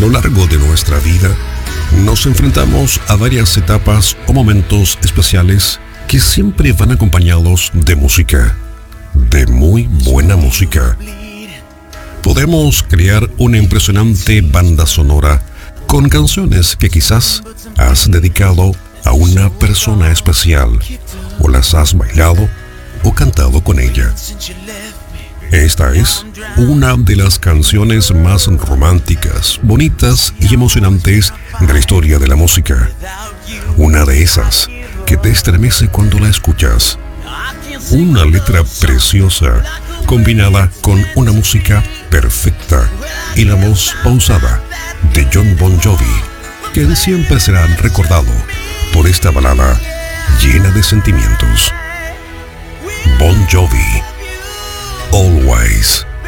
lo largo de nuestra vida, nos enfrentamos a varias etapas o momentos especiales que siempre van acompañados de música, de muy buena música. Podemos crear una impresionante banda sonora con canciones que quizás has dedicado a una persona especial, o las has bailado o cantado con ella. Esta es una de las canciones más románticas, bonitas y emocionantes de la historia de la música. Una de esas que te estremece cuando la escuchas. Una letra preciosa, combinada con una música perfecta y la voz pausada de Jon Bon Jovi, quien siempre será recordado por esta balada llena de sentimientos. Bon Jovi, Always.